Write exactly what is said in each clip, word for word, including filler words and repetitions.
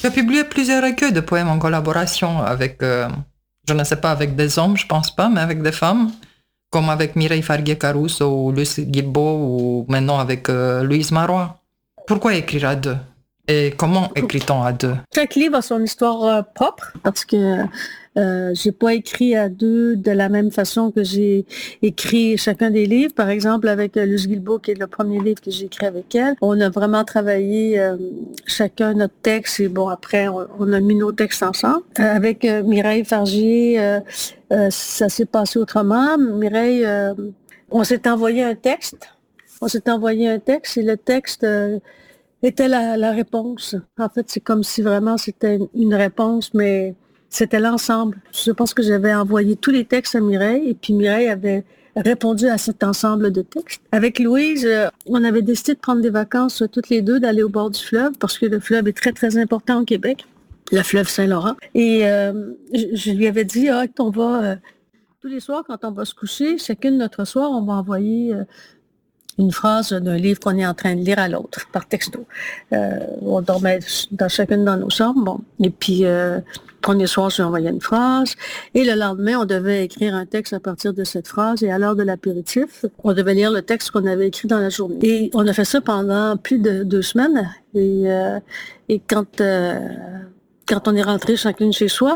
Tu as publié plusieurs recueils de poèmes en collaboration avec, euh, je ne sais pas, avec des hommes, je pense pas, mais avec des femmes, comme avec Mireille Farguet-Caruso ou Lucie Guilbeault ou maintenant avec euh, Louise Marois. Pourquoi écrire à deux? Et comment écrit-on à deux? Chaque livre a son histoire euh, propre parce que euh, j'ai pas écrit à deux de la même façon que j'ai écrit chacun des livres. Par exemple, avec euh, Luce Guilbeault, qui est le premier livre que j'ai écrit avec elle, on a vraiment travaillé euh, chacun notre texte et bon, après, on, on a mis nos textes ensemble. Euh, avec euh, Mireille Fargier, euh, euh, ça s'est passé autrement. Mireille, euh, on s'est envoyé un texte. On s'est envoyé un texte et le texte... Euh, était la, la réponse. En fait, c'est comme si vraiment c'était une réponse, mais c'était l'ensemble. Je pense que j'avais envoyé tous les textes à Mireille et puis Mireille avait répondu à cet ensemble de textes. Avec Louise, euh, on avait décidé de prendre des vacances euh, toutes les deux, d'aller au bord du fleuve parce que le fleuve est très, très important au Québec, le fleuve Saint-Laurent. Et euh, je, je lui avais dit, ah, on va, euh, tous les soirs, quand on va se coucher, chacune notre soir, on va envoyer... Euh, une phrase d'un livre qu'on est en train de lire à l'autre, par texto. Euh, on dormait dans chacune dans nos chambres, bon. Et puis, euh, le premier soir, je lui envoyais une phrase. Et le lendemain, on devait écrire un texte à partir de cette phrase. Et à l'heure de l'apéritif, on devait lire le texte qu'on avait écrit dans la journée. Et on a fait ça pendant plus de deux semaines. Et, euh, et quand, euh, quand on est rentré chacune chez soi,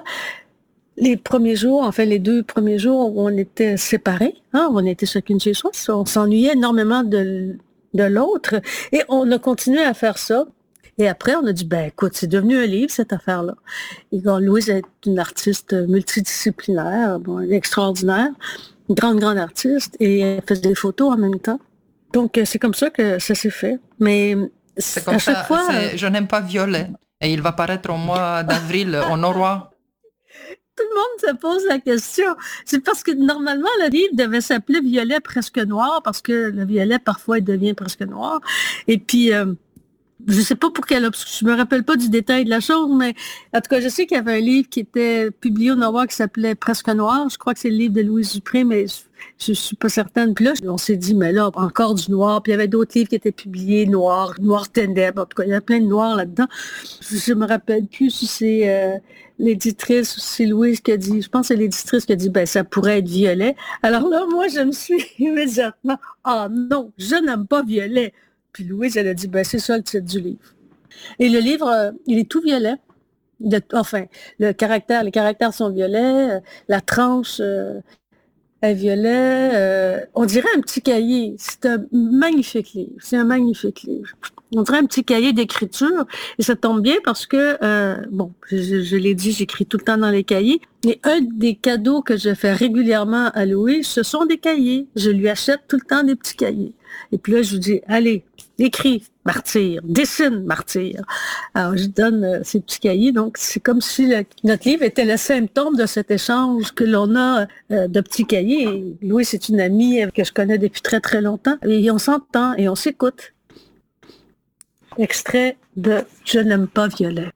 les premiers jours, en fait, les deux premiers jours où on était séparés, hein, on était chacune chez soi, on s'ennuyait énormément de, de l'autre et on a continué à faire ça. Et après, on a dit, ben écoute, c'est devenu un livre, cette affaire-là. Et bon, Louise est une artiste multidisciplinaire, bon, elle est extraordinaire, une grande, grande artiste, et elle fait des photos en même temps. Donc, c'est comme ça que ça s'est fait. Mais C'est comme à ça, chaque fois... c'est Je n'aime pas Violet. Et il va paraître au mois d'avril au Noroît. Tout le monde se pose la question. C'est parce que normalement, le livre devait s'appeler Violet presque noir, parce que le violet, parfois, il devient presque noir. Et puis, euh, je sais pas pour quelle option, je me rappelle pas du détail de la chose, mais en tout cas, je sais qu'il y avait un livre qui était publié au Noroît qui s'appelait Presque noir. Je crois que c'est le livre de Louise Dupré, mais je, je suis pas certaine. Puis là, on s'est dit, mais là, encore du noir. Puis il y avait d'autres livres qui étaient publiés, noir, noir ténèbres. En tout cas, il y a plein de noir là-dedans. Je me rappelle plus si c'est euh, l'éditrice ou si c'est Louise qui a dit, je pense que c'est l'éditrice qui a dit, ben ça pourrait être violet. Alors là, moi, je me suis immédiatement, ah non, je n'aime pas violet. Puis Louise, elle a dit, ben c'est ça le titre du livre. Et le livre, euh, il est tout violet. De, enfin, le caractère, les caractères sont violets, euh, la tranche euh, est violet. Euh, on dirait un petit cahier. C'est un magnifique livre. C'est un magnifique livre. On dirait un petit cahier d'écriture. Et ça tombe bien parce que, euh, bon, je, je l'ai dit, j'écris tout le temps dans les cahiers. Et un des cadeaux que je fais régulièrement à Louise, ce sont des cahiers. Je lui achète tout le temps des petits cahiers. Et puis là, je lui dis, allez, écris, martyr, dessine, martyr. Alors, je donne euh, ces petits cahiers. Donc, c'est comme si le, notre livre était le symptôme de cet échange que l'on a euh, de petits cahiers. Et Louis, c'est une amie que je connais depuis très, très longtemps. Et on s'entend et on s'écoute. Extrait de Je n'aime pas Violet.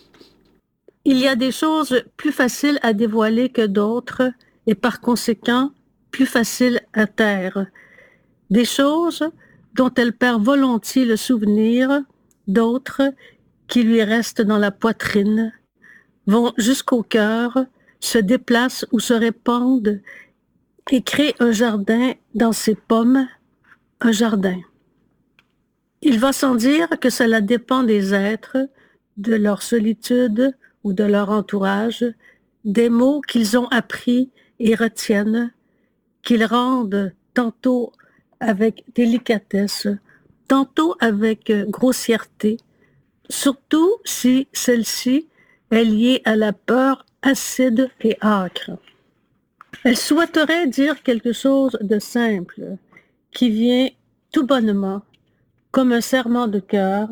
Il y a des choses plus faciles à dévoiler que d'autres et par conséquent plus faciles à taire. Des choses dont elle perd volontiers le souvenir, d'autres qui lui restent dans la poitrine, vont jusqu'au cœur, se déplacent ou se répandent et créent un jardin dans ses pommes, un jardin. Il va sans dire que cela dépend des êtres, de leur solitude ou de leur entourage, des mots qu'ils ont appris et retiennent, qu'ils rendent tantôt avec délicatesse, tantôt avec grossièreté, surtout si celle-ci est liée à la peur acide et âcre. Elle souhaiterait dire quelque chose de simple, qui vient tout bonnement, comme un serment de cœur,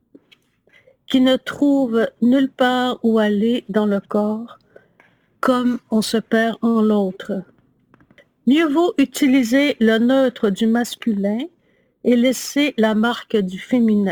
qui ne trouve nulle part où aller dans le corps, comme on se perd en l'autre. Mieux vaut utiliser le neutre du masculin et laisser la marque du féminin.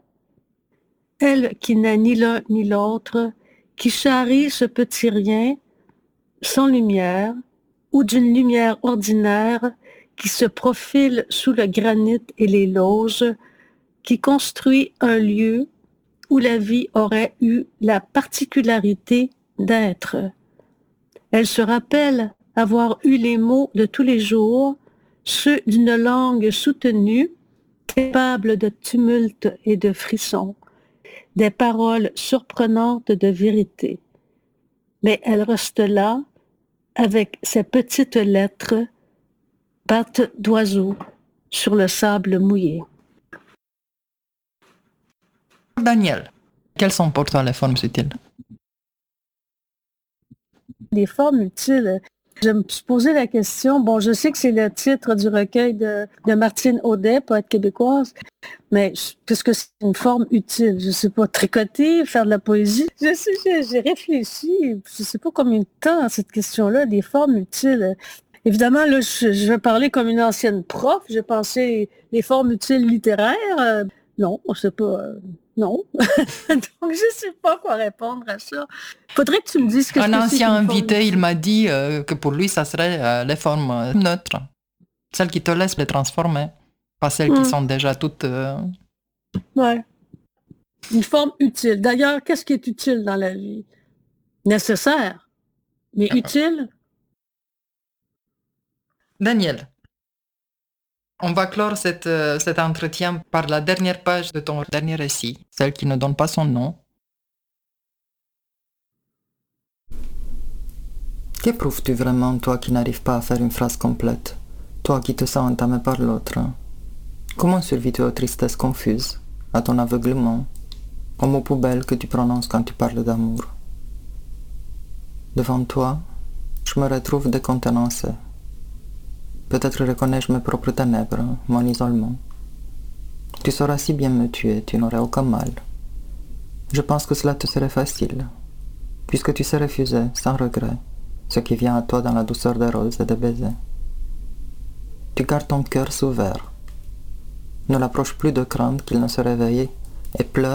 Elle qui n'est ni l'un ni l'autre, qui charrie ce petit rien sans lumière ou d'une lumière ordinaire qui se profile sous le granit et les lauges, qui construit un lieu où la vie aurait eu la particularité d'être. Elle se rappelle avoir eu les mots de tous les jours, ceux d'une langue soutenue, capable de tumulte et de frissons, des paroles surprenantes de vérité. Mais elle reste là, avec ses petites lettres, pattes d'oiseau, sur le sable mouillé. Daniel, quelles sont pour toi les formes utiles? Les formes utiles, je me suis posé la question, bon, je sais que c'est le titre du recueil de, de Martine Audet, poète québécoise, mais puisque c'est une forme utile, je sais pas, tricoter, faire de la poésie, je sais, j'ai, j'ai réfléchi, je sais pas combien de temps à cette question-là, des formes utiles. Évidemment, là, je, je vais parler comme une ancienne prof, j'ai pensé les formes utiles littéraires, euh, non, on sait pas... Euh, Non. Donc, je ne sais pas quoi répondre à ça. Faudrait que tu me dises ce que Un c'est ancien qu'une invité, forme il m'a dit euh, que pour lui, ça serait euh, les formes euh, neutres. Celles qui te laissent les transformer. Pas celles qui Hmm. sont déjà toutes... euh, Ouais. Une forme utile. D'ailleurs, qu'est-ce qui est utile dans la vie? Nécessaire. Mais utile? Daniel, on va clore cette, euh, cet entretien par la dernière page de ton dernier récit, celle qui ne donne pas son nom. Qu'éprouves-tu vraiment, toi qui n'arrives pas à faire une phrase complète? Toi qui te sens entamé par l'autre? Comment survis-tu aux tristesses confuses, à ton aveuglement, aux mots poubelles que tu prononces quand tu parles d'amour? Devant toi, je me retrouve décontenancé. Peut-être reconnais-je mes propres ténèbres, mon isolement. Tu sauras si bien me tuer, tu n'aurais aucun mal. Je pense que cela te serait facile, puisque tu sais refuser, sans regret, ce qui vient à toi dans la douceur des roses et des baisers. Tu gardes ton cœur sous verre. Ne l'approche plus de crainte qu'il ne se réveille et pleure